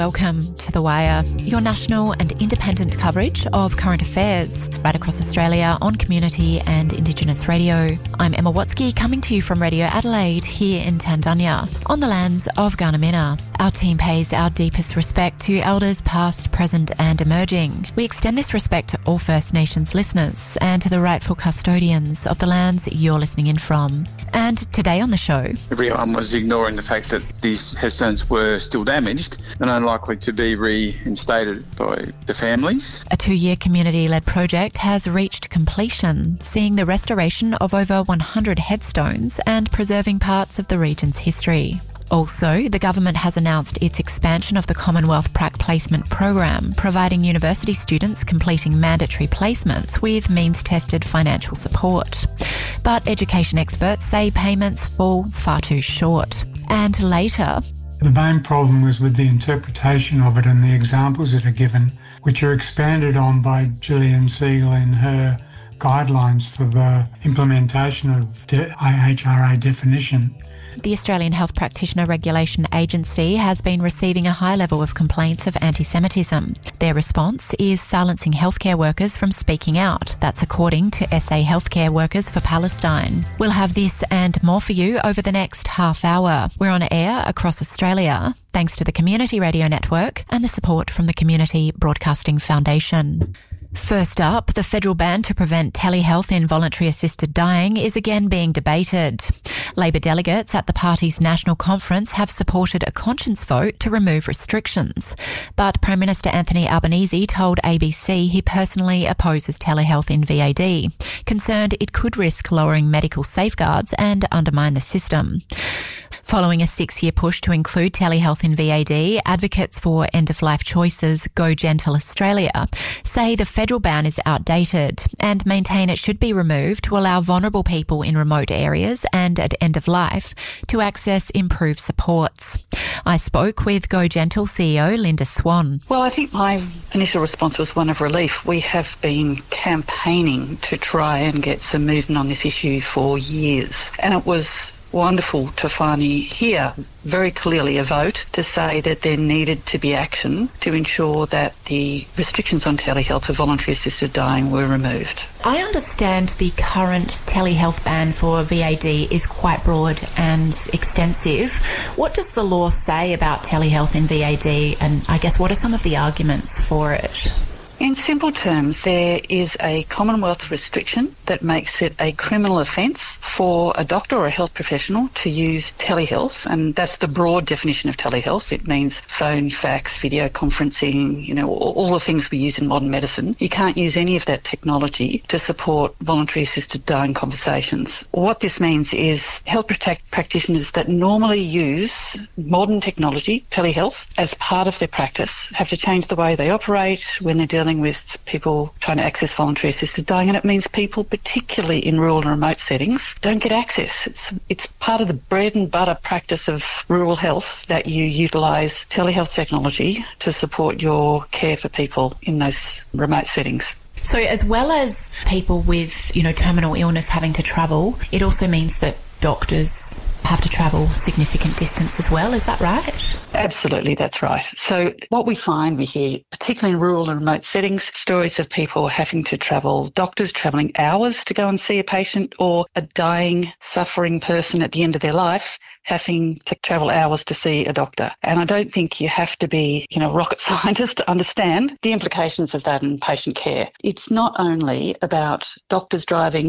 Welcome to The Wire, your national and independent coverage of current affairs right across Australia on Community and Indigenous radio. I'm Emma Watsky, coming to you from Radio Adelaide here in Tandanya, on the lands of Gurnamina. Our team pays our deepest respect to elders past, present and emerging. We extend this respect to all First Nations listeners and to the rightful custodians of the lands you're listening in from. And today on the show, everyone was ignoring the fact that these headstones were still damaged and unlikely to be reinstated by the families. A 2-year community-led project has reached completion, seeing the restoration of over 100 headstones and preserving parts of the region's history. Also, the government has announced its expansion of the Commonwealth Prac Placement Program, providing university students completing mandatory placements with means-tested financial support. But education experts say payments fall far too short. And later, the main problem was with the interpretation of it and the examples that are given, which are expanded on by Gillian Siegel in her guidelines for the implementation of the IHRA definition. The Australian Health Practitioner Regulation Agency has been receiving a high level of complaints of anti-Semitism. Their response is silencing healthcare workers from speaking out. That's according to SA Healthcare Workers for Palestine. We'll have this and more for you over the next half hour. We're on air across Australia, thanks to the Community Radio Network and the support from the Community Broadcasting Foundation. First up, the federal ban to prevent telehealth in voluntary assisted dying is again being debated. Labor delegates at the party's national conference have supported a conscience vote to remove restrictions. But Prime Minister Anthony Albanese told ABC he personally opposes telehealth in VAD, concerned it could risk lowering medical safeguards and undermine the system. Following a 6-year push to include telehealth in VAD, advocates for end-of-life choices Go Gentle Australia say the federal ban is outdated and maintain it should be removed to allow vulnerable people in remote areas and at end of life to access improved supports. I spoke with Go Gentle CEO Linda Swan. Well, I think my initial response was one of relief. We have been campaigning to try and get some movement on this issue for years, and it was wonderful to finally hear very clearly a vote to say that there needed to be action to ensure that the restrictions on telehealth for voluntary assisted dying were removed. I understand the current telehealth ban for VAD is quite broad and extensive. What does the law say about telehealth in VAD, and I guess what are some of the arguments for it? In simple terms, there is a Commonwealth restriction that makes it a criminal offence for a doctor or a health professional to use telehealth, and that's the broad definition of telehealth. It means phone, fax, video conferencing, all the things we use in modern medicine. You can't use any of that technology to support voluntary assisted dying conversations. What this means is health practitioners that normally use modern technology, telehealth, as part of their practice have to change the way they operate when they're dealing with people trying to access voluntary assisted dying, and it means people, particularly in rural and remote settings, don't get access. It's part of the bread and butter practice of rural health that you utilise telehealth technology to support your care for people in those remote settings. So as well as people with, terminal illness having to travel, it also means that doctors have to travel significant distance as well, is that right? Absolutely, that's right. So what we hear, particularly in rural and remote settings, stories of people having to travel, doctors travelling hours to go and see a patient, or a dying, suffering person at the end of their life having to travel hours to see a doctor. And I don't think you have to be, a rocket scientist to understand the implications of that in patient care. It's not only about doctors driving